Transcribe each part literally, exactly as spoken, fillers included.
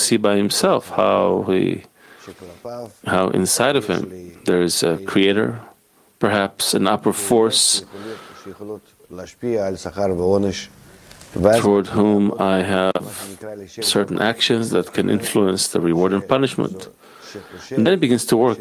see by himself how he, how inside of him there is a creator, perhaps an upper force toward whom I have certain actions that can influence the reward and punishment. And then it begins to work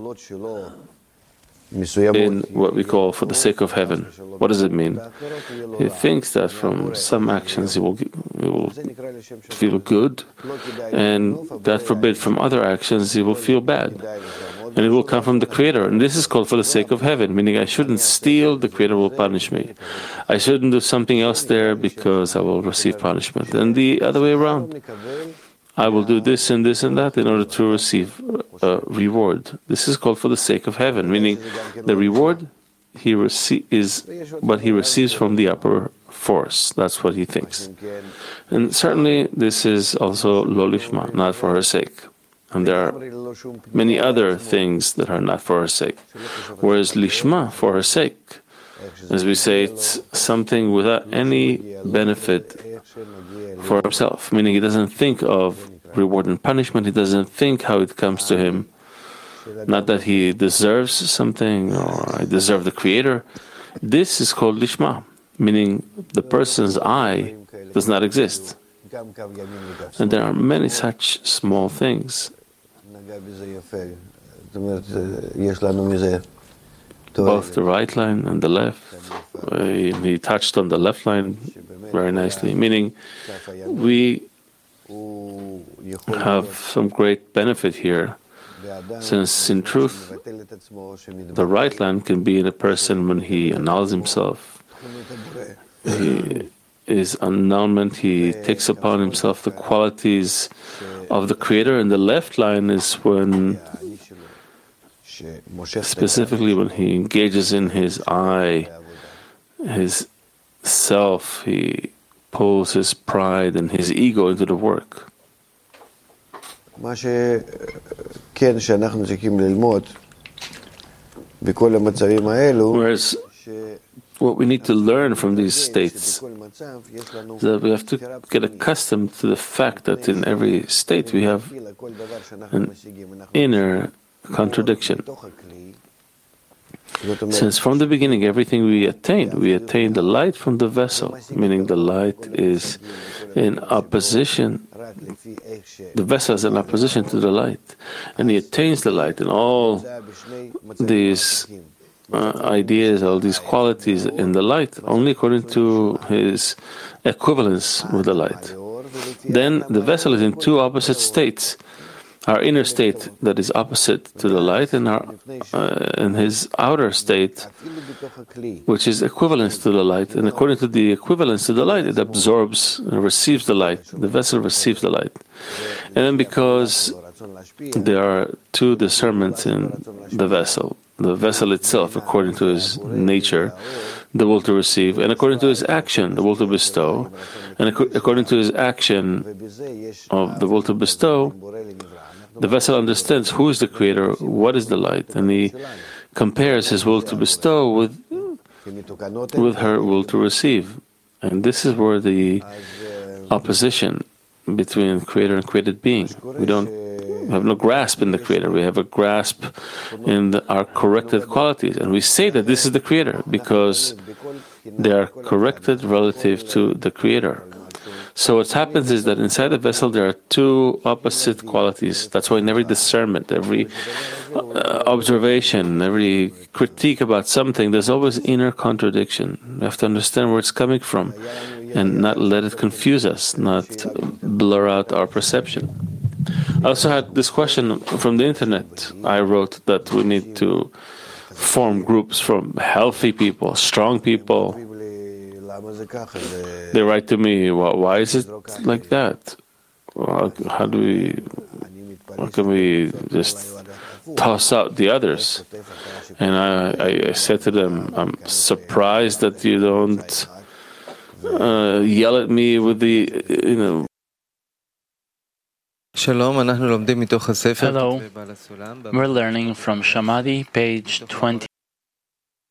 in what we call for the sake of heaven. What does it mean? He thinks that from some actions he will, he will feel good, and that forbid from other actions he will feel bad. And it will come from the Creator. And this is called for the sake of heaven, meaning I shouldn't steal, the Creator will punish me. I shouldn't do something else there because I will receive punishment. And the other way around. I will do this and this and that in order to receive a reward. This is called for the sake of heaven, meaning the reward he rece- is what he receives from the upper force. That's what he thinks. And certainly this is also lo lishma, not for her sake. And there are many other things that are not for her sake. Whereas lishma, for her sake, as we say, it's something without any benefit for himself, meaning he doesn't think of reward and punishment, he doesn't think how it comes to him, not that he deserves something or I deserve the Creator. This is called lishma, meaning the person's I does not exist. And there are many such small things. Both the right line and the left. Uh, he touched on the left line very nicely, meaning we have some great benefit here, since in truth the right line can be in a person when he annuls himself. He is annulment, he takes upon himself the qualities of the Creator, and the left line is when, specifically when he engages in his I, his self, he pulls his pride and his ego into the work. Whereas what we need to learn from these states is that we have to get accustomed to the fact that in every state we have an inner contradiction. Since from the beginning everything we attained, we attained the light from the vessel, meaning the light is in opposition, the vessel is in opposition to the light, and he attains the light, and all these uh, ideas, all these qualities in the light, only according to his equivalence with the light. Then the vessel is in two opposite states. Our inner state that is opposite to the light, and our uh, and his outer state, which is equivalence to the light. And according to the equivalence to the light, it absorbs and receives the light. The vessel receives the light. And then because there are two discernments in the vessel, the vessel itself, according to his nature, the will to receive, and according to his action, the will to bestow, and ac- according to his action of the will to bestow, the vessel understands who is the Creator, what is the light, and he compares his will to bestow with, with her will to receive. And this is where the opposition between Creator and created being. We don't have no grasp in the Creator, we have a grasp in the, our corrected qualities. And we say that this is the Creator because they are corrected relative to the Creator. So what happens is that inside the vessel there are two opposite qualities. That's why in every discernment, every uh, observation, every critique about something, there's always inner contradiction. We have to understand where it's coming from and not let it confuse us, not blur out our perception. I also had this question from the internet. I wrote that we need to form groups from healthy people, strong people. They write to me, well, why is it like that? Well, how do we, how can we just toss out the others? And I, I said to them, I'm surprised that you don't uh, yell at me with the, you know. Hello, we're learning from Shamadhi, page twenty.